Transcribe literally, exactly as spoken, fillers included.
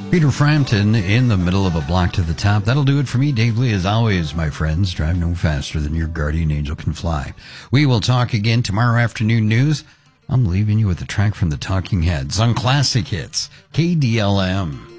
Peter Frampton in the middle of a block to the top. That'll do it for me, Dave Lee. As always, my friends, drive no faster than your guardian angel can fly. We will talk again tomorrow afternoon news. I'm leaving you with a track from the Talking Heads on Classic Hits, K D L M.